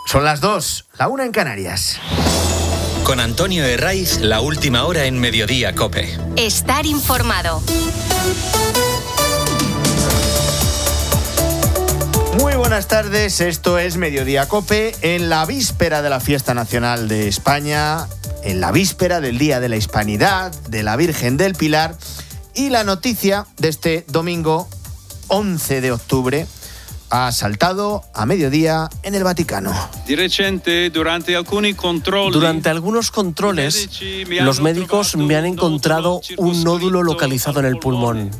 Son las 2, la 1 en Canarias. Con Antonio Herraiz, la última hora en Mediodía COPE. Estar informado. Muy buenas tardes, esto es Mediodía COPE, en la víspera de la Fiesta Nacional de España, en la víspera del Día de la Hispanidad, de la Virgen del Pilar, y la noticia de este domingo 11 de octubre ha saltado a mediodía en el Vaticano. Durante algunos controles, los médicos me han encontrado un nódulo localizado en el pulmón.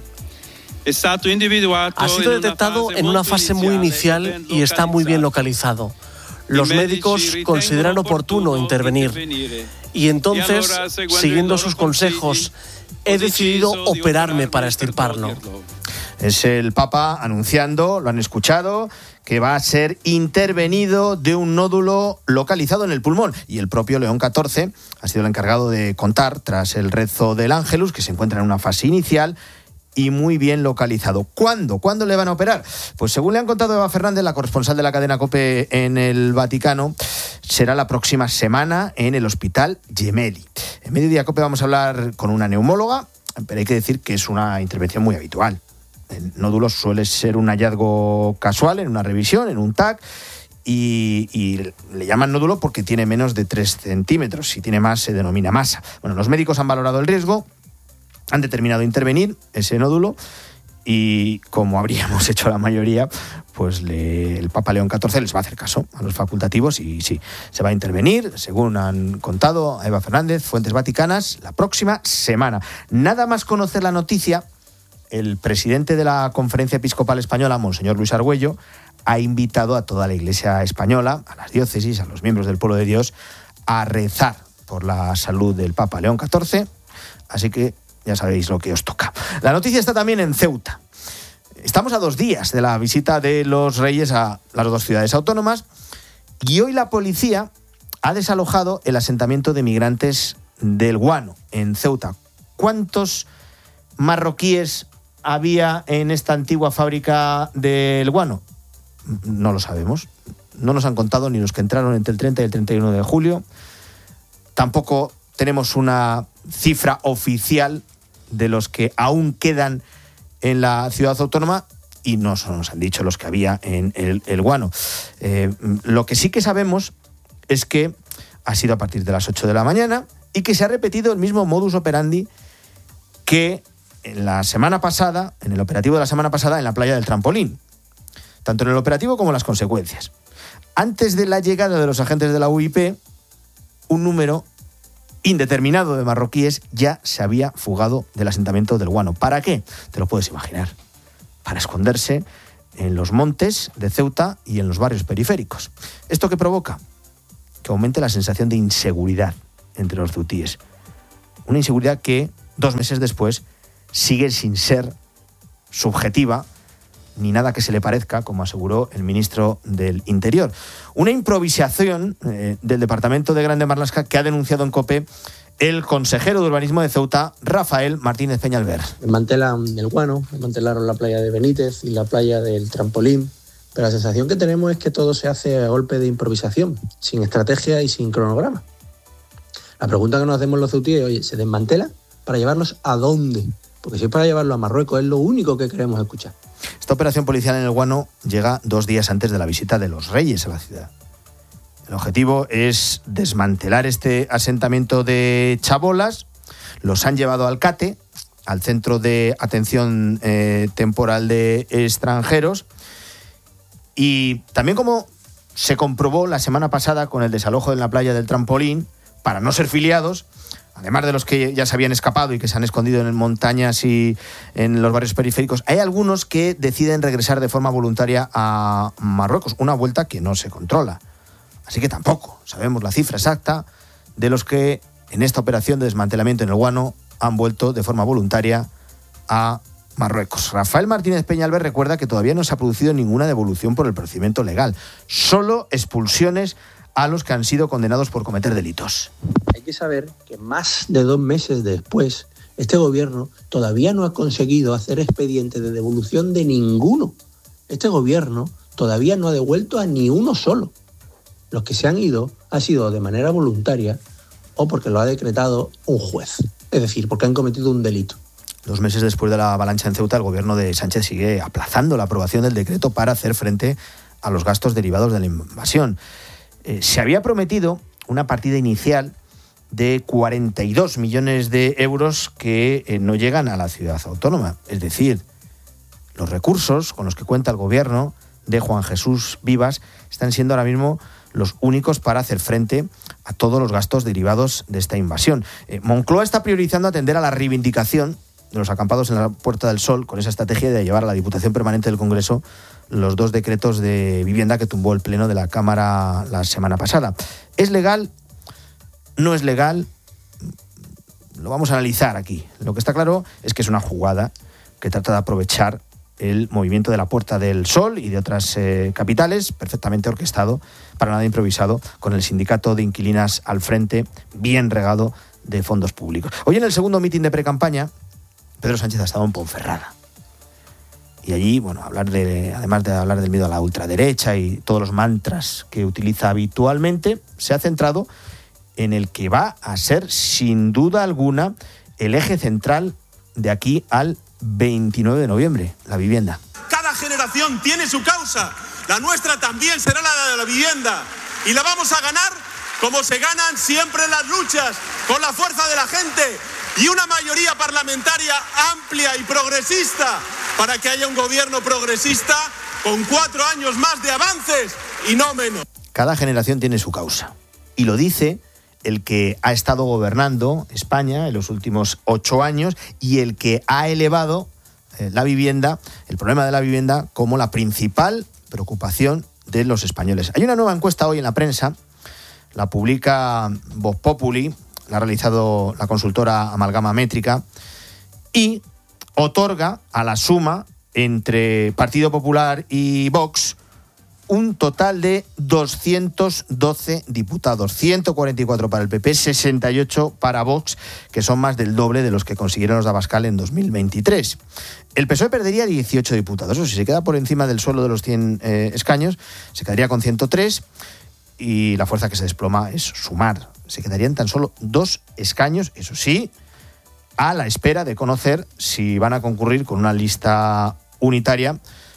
Ha sido detectado en una fase muy inicial y está muy bien localizado. Los médicos consideran oportuno intervenir y entonces, siguiendo sus consejos, he decidido operarme para extirparlo. Es el Papa anunciando, lo han escuchado, que va a ser intervenido de un nódulo localizado en el pulmón. Y el propio León XIV ha sido el encargado de contar, tras el rezo del Ángelus, que se encuentra en una fase inicial y muy bien localizado. ¿Cuándo? ¿Cuándo le van a operar? Pues según le han contado Eva Fernández, la corresponsal de la cadena COPE en el Vaticano, será la próxima semana en el Hospital Gemelli. En Mediodía COPE vamos a hablar con una neumóloga, pero hay que decir que es una intervención muy habitual. El nódulo suele ser un hallazgo casual en una revisión, en un TAC, y le llaman nódulo porque tiene menos de 3 centímetros. Si tiene más, se denomina masa. Bueno, los médicos han valorado el riesgo, han determinado intervenir ese nódulo y, como habríamos hecho la mayoría, pues el Papa León XIV les va a hacer caso a los facultativos y sí, se va a intervenir, según han contado a Eva Fernández, fuentes vaticanas, la próxima semana. Nada más conocer la noticia, el presidente de la Conferencia Episcopal Española, Monseñor Luis Argüello, ha invitado a toda la Iglesia española, a las diócesis, a los miembros del pueblo de Dios, a rezar por la salud del Papa León XIV. Así que ya sabéis lo que os toca. La noticia está también en Ceuta. Estamos a 2 días de la visita de los Reyes a las 2 ciudades autónomas y hoy la policía ha desalojado el asentamiento de migrantes del Guano, en Ceuta. ¿Cuántos marroquíes había en esta antigua fábrica del guano? No lo sabemos. No nos han contado ni los que entraron entre el 30 y el 31 de julio. Tampoco tenemos una cifra oficial de los que aún quedan en la ciudad autónoma y no nos han dicho los que había en el guano. Lo que sí que sabemos es que ha sido a partir de las 8 de la mañana y que se ha repetido el mismo modus operandi que en la semana pasada, en el operativo de la semana pasada, en la playa del Trampolín. Tanto en el operativo como en las consecuencias. Antes de la llegada de los agentes de la UIP, un número indeterminado de marroquíes ya se había fugado del asentamiento del Guano. ¿Para qué? Te lo puedes imaginar. Para esconderse en los montes de Ceuta y en los barrios periféricos. ¿Esto qué provoca? Que aumente la sensación de inseguridad entre los ceutíes. Una inseguridad que, 2 meses después, sigue sin ser subjetiva ni nada que se le parezca, como aseguró el ministro del Interior. Una improvisación del Departamento de Grande Marlaska que ha denunciado en COPE el consejero de Urbanismo de Ceuta, Rafael Martínez Peñalver. Desmantelan el Guano, desmantelaron la playa de Benítez y la playa del Trampolín, pero la sensación que tenemos es que todo se hace a golpe de improvisación, sin estrategia y sin cronograma. La pregunta que nos hacemos los ceutíes, oye, ¿se desmantela? ¿Para llevarlos a dónde? Porque si es para llevarlo a Marruecos, es lo único que queremos escuchar. Esta operación policial en el Guano llega 2 días antes de la visita de los Reyes a la ciudad. El objetivo es desmantelar este asentamiento de chabolas. Los han llevado al CATE, al Centro de Atención Temporal de Extranjeros. Y también, como se comprobó la semana pasada con el desalojo en la playa del Trampolín, para no ser filiados, además de los que ya se habían escapado y que se han escondido en montañas y en los barrios periféricos, hay algunos que deciden regresar de forma voluntaria a Marruecos, una vuelta que no se controla. Así que tampoco sabemos la cifra exacta de los que en esta operación de desmantelamiento en el Guano han vuelto de forma voluntaria a Marruecos. Rafael Martínez Peñalver recuerda que todavía no se ha producido ninguna devolución por el procedimiento legal, solo expulsiones a los que han sido condenados por cometer delitos. Hay que saber que más de 2 meses después, este gobierno todavía no ha conseguido hacer expediente de devolución de ninguno. Este gobierno todavía no ha devuelto a ni uno solo. Los que se han ido ha sido de manera voluntaria o porque lo ha decretado un juez, es decir, porque han cometido un delito. 2 meses después de la avalancha en Ceuta, el gobierno de Sánchez sigue aplazando la aprobación del decreto para hacer frente a los gastos derivados de la invasión. Se había prometido una partida inicial de 42 millones de euros que no llegan a la ciudad autónoma. Es decir, los recursos con los que cuenta el gobierno de Juan Jesús Vivas están siendo ahora mismo los únicos para hacer frente a todos los gastos derivados de esta invasión. Moncloa está priorizando atender a la reivindicación de los acampados en la Puerta del Sol con esa estrategia de llevar a la Diputación Permanente del Congreso los 2 decretos de vivienda que tumbó el Pleno de la Cámara la semana pasada. ¿Es legal? ¿No es legal? Lo vamos a analizar aquí. Lo que está claro es que es una jugada que trata de aprovechar el movimiento de la Puerta del Sol y de otras capitales, perfectamente orquestado, para nada improvisado, con el sindicato de inquilinas al frente, bien regado de fondos públicos. Hoy en el segundo mitin de precampaña, Pedro Sánchez ha estado en Ponferrada. Y allí, bueno, además de hablar del miedo a la ultraderecha y todos los mantras que utiliza habitualmente, se ha centrado en el que va a ser, sin duda alguna, el eje central de aquí al 29 de noviembre, la vivienda. Cada generación tiene su causa. La nuestra también será la de la vivienda. Y la vamos a ganar como se ganan siempre las luchas, con la fuerza de la gente y una mayoría parlamentaria amplia y progresista para que haya un gobierno progresista con 4 años más de avances y no menos. Cada generación tiene su causa. Y lo dice el que ha estado gobernando España en los últimos 8 años y el que ha elevado la vivienda, el problema de la vivienda, como la principal preocupación de los españoles. Hay una nueva encuesta hoy en la prensa, la publica Vox Populi, la ha realizado la consultora Amalgama Métrica y otorga a la suma entre Partido Popular y Vox un total de 212 diputados, 144 para el PP, 68 para Vox, que son más del doble de los que consiguieron los de Abascal en 2023. El PSOE perdería 18 diputados, o si se queda por encima del suelo de los 100 escaños, se quedaría con 103 y la fuerza que se desploma es Sumar. Se quedarían tan solo 2 escaños, eso sí, a la espera de conocer si van a concurrir con una lista unitaria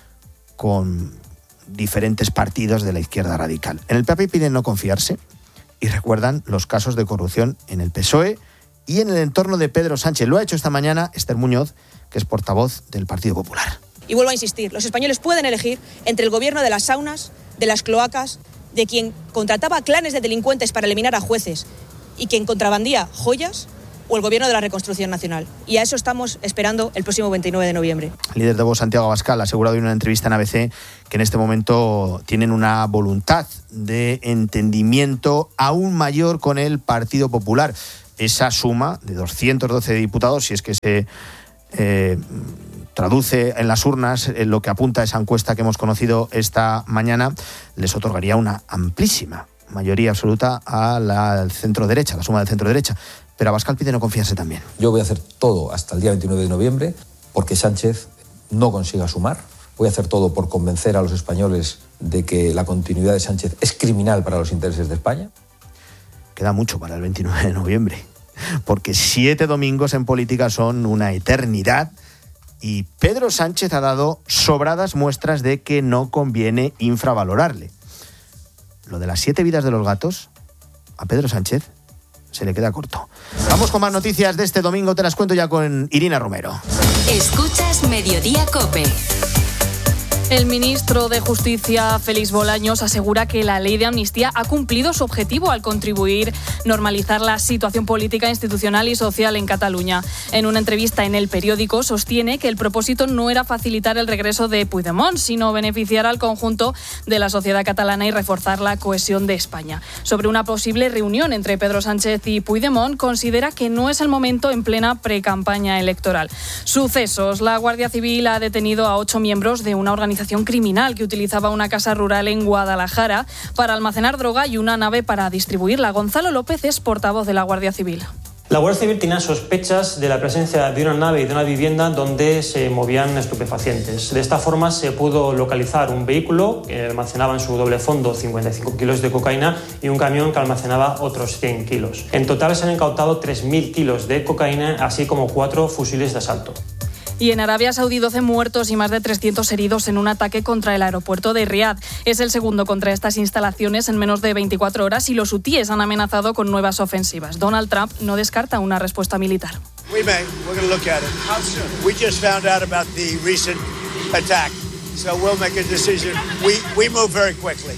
con diferentes partidos de la izquierda radical. En el PP piden no confiarse y recuerdan los casos de corrupción en el PSOE y en el entorno de Pedro Sánchez. Lo ha hecho esta mañana Esther Muñoz, que es portavoz del Partido Popular. Y vuelvo a insistir, los españoles pueden elegir entre el gobierno de las saunas, de las cloacas, de quien contrataba clanes de delincuentes para eliminar a jueces y quien contrabandía joyas, o el gobierno de la reconstrucción nacional. Y a eso estamos esperando el próximo 29 de noviembre. El líder de Vox, Santiago Abascal, ha asegurado en una entrevista en ABC que en este momento tienen una voluntad de entendimiento aún mayor con el Partido Popular. Esa suma de 212 diputados, si es que se traduce en las urnas en lo que apunta esa encuesta que hemos conocido esta mañana, les otorgaría una amplísima mayoría absoluta al centro-derecha, la suma del centro-derecha. Pero Abascal pide no confiarse también. Yo voy a hacer todo hasta el día 29 de noviembre porque Sánchez no consiga sumar. Voy a hacer todo por convencer a los españoles de que la continuidad de Sánchez es criminal para los intereses de España. Queda mucho para el 29 de noviembre, porque 7 domingos en política son una eternidad y Pedro Sánchez ha dado sobradas muestras de que no conviene infravalorarle. Lo de las 7 vidas de los gatos, a Pedro Sánchez se le queda corto. Vamos con más noticias de este domingo, te las cuento ya con Irina Romero. Escuchas Mediodía COPE. El ministro de Justicia, Félix Bolaños, asegura que la ley de amnistía ha cumplido su objetivo al contribuir a normalizar la situación política, institucional y social en Cataluña. En una entrevista en El Periódico, sostiene que el propósito no era facilitar el regreso de Puigdemont, sino beneficiar al conjunto de la sociedad catalana y reforzar la cohesión de España. Sobre una posible reunión entre Pedro Sánchez y Puigdemont, considera que no es el momento en plena precampaña electoral. Sucesos. La Guardia Civil ha detenido a 8 miembros de una organización criminal que utilizaba una casa rural en Guadalajara para almacenar droga y una nave para distribuirla. Gonzalo López es portavoz de la Guardia Civil. La Guardia Civil tenía sospechas de la presencia de una nave y de una vivienda donde se movían estupefacientes. De esta forma se pudo localizar un vehículo que almacenaba en su doble fondo 55 kilos de cocaína y un camión que almacenaba otros 100 kilos. En total se han incautado 3.000 kilos de cocaína, así como 4 fusiles de asalto. Y en Arabia Saudí 12 muertos y más de 300 heridos en un ataque contra el aeropuerto de Riad. Es el segundo contra estas instalaciones en menos de 24 horas y los hutíes han amenazado con nuevas ofensivas. Donald Trump no descarta una respuesta militar. We may. We're going to look at it. How soon? We just found out about the recent attack, so we'll make a decision. We move very quickly.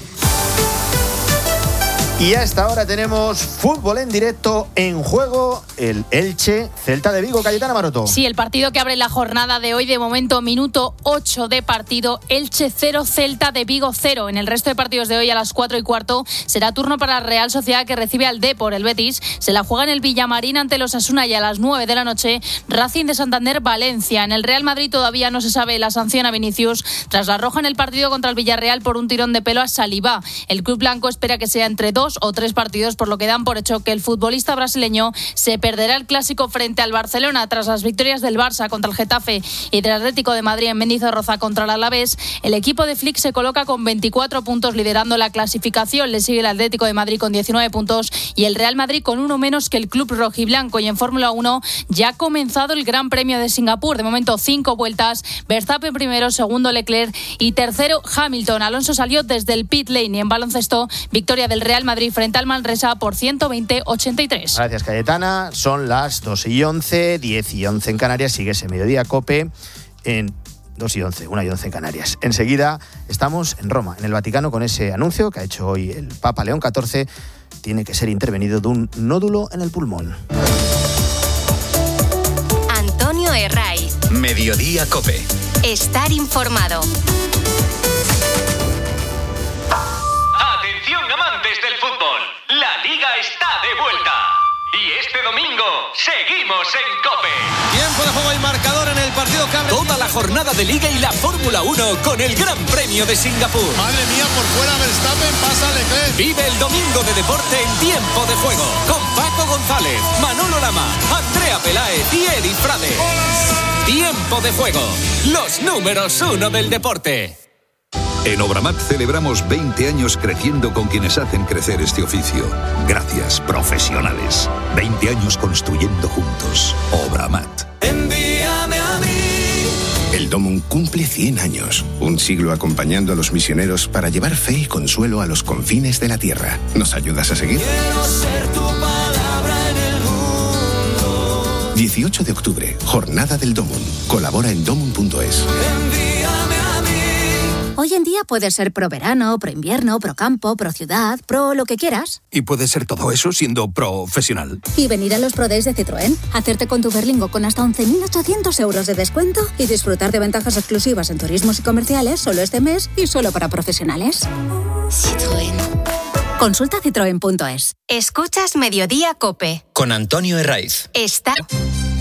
Y a esta hora tenemos fútbol en directo, en juego el Elche Celta de Vigo. Cayetana Maroto. Sí, el partido que abre la jornada de hoy, de momento minuto 8 de partido, Elche 0, Celta de Vigo 0. En el resto de partidos de hoy a las 4:15 será turno para la Real Sociedad, que recibe al Depor. El Betis se la juega en el Villamarín ante los Osasuna, y a las 9 de la noche Racing de Santander Valencia. En el Real Madrid todavía no se sabe la sanción a Vinicius tras la roja en el partido contra el Villarreal por un tirón de pelo a Saliba. El club blanco espera que sea entre 2 o 3 partidos, por lo que dan por hecho que el futbolista brasileño se perderá el clásico frente al Barcelona. Tras las victorias del Barça contra el Getafe y del Atlético de Madrid en Mendizorroza contra el Alavés, el equipo de Flick se coloca con 24 puntos liderando la clasificación. Le sigue el Atlético de Madrid con 19 puntos y el Real Madrid con uno menos que el club rojiblanco. Y en Fórmula 1 ya ha comenzado el Gran Premio de Singapur. De momento 5 vueltas, Verstappen primero, segundo Leclerc y tercero Hamilton. Alonso salió desde el pit lane. Y en baloncesto, victoria del Real Madrid frente al Manresa por 120-83. Gracias, Cayetana. Son las 2:11, 10:11 en Canarias. Sigues en Mediodía Cope en 2:11, 1:11 en Canarias. Enseguida estamos en Roma, en el Vaticano, con ese anuncio que ha hecho hoy el Papa León XIV. Tiene que ser intervenido de un nódulo en el pulmón. Antonio Herraiz. Mediodía Cope. Estar informado. Atención, amantes del fútbol. La Liga está de vuelta. Y este domingo seguimos en COPE. Tiempo de juego y marcador en el partido que abre toda la jornada de Liga y la Fórmula 1 con el Gran Premio de Singapur. Madre mía, por fuera Verstappen, pasa Leclerc. Vive el domingo de deporte en Tiempo de Juego con Paco González, Manolo Lama, Andrea Peláez y Eri Frade. ¡Hola! Tiempo de Juego, los números 1 del deporte. En Obramat celebramos 20 años creciendo con quienes hacen crecer este oficio. Gracias, profesionales. 20 años construyendo juntos. Obramat. Envíame a mí. El Domum cumple 100 años. Un siglo acompañando a los misioneros para llevar fe y consuelo a los confines de la tierra. ¿Nos ayudas a seguir? Quiero ser tu palabra en el mundo. 18 de octubre, Jornada del Domum. Colabora en domum.es. Hoy en día puedes ser pro verano, pro invierno, pro campo, pro ciudad, pro lo que quieras. Y puedes ser todo eso siendo profesional. Y venir a los Pro Days de Citroën, hacerte con tu Berlingo con hasta 11.800 euros de descuento y disfrutar de ventajas exclusivas en turismos y comerciales solo este mes y solo para profesionales. Citroën. Consulta citroen.es. Escuchas Mediodía Cope. Con Antonio Herraiz. Está...